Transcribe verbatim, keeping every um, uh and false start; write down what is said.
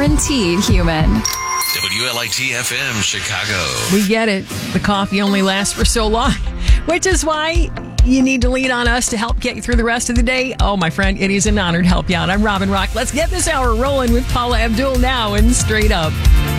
guaranteed human. W L I T F M Chicago. We get it. The coffee only lasts for so long, which is why you need to lean on us to help get you through the rest of the day. Oh, my friend, it is an honor to help you out. I'm Robin Rock. Let's get this hour rolling with Paula Abdul now and Straight Up.